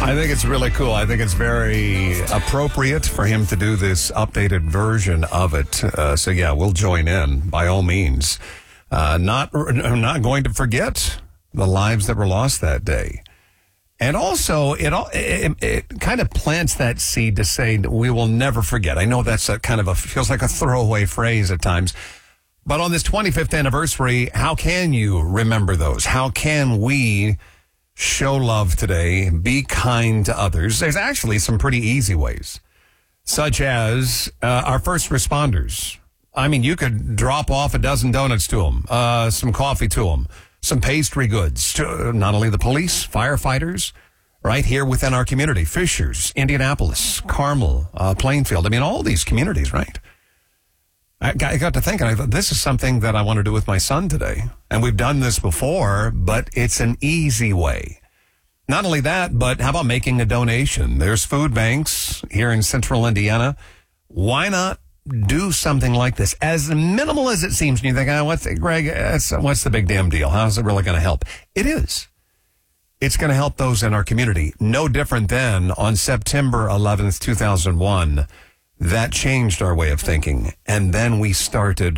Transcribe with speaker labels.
Speaker 1: I think it's really cool. I think it's very appropriate for him to do this updated version of it. So yeah, we'll join in by all means. Not going to forget the lives that were lost that day. And also, it kind of plants that seed to say we will never forget. I know that's feels like a throwaway phrase at times. But on this 25th anniversary, how can you remember those? How can we show love today, be kind to others? There's actually some pretty easy ways, such as our first responders. I mean, you could drop off a dozen donuts to them, some coffee to them, some pastry goods to not only the police, firefighters, right here within our community, Fishers, Indianapolis, Carmel, Plainfield. I mean, all these communities, right? I got to thinking, I thought, this is something that I want to do with my son today. And we've done this before, but it's an easy way. Not only that, but how about making a donation? There's food banks here in central Indiana. Why not do something like this? As minimal as it seems, and you think, what's the big damn deal? How's it really going to help? It is. It's going to help those in our community. No different than on September 11th, 2001. That changed our way of thinking. And then we started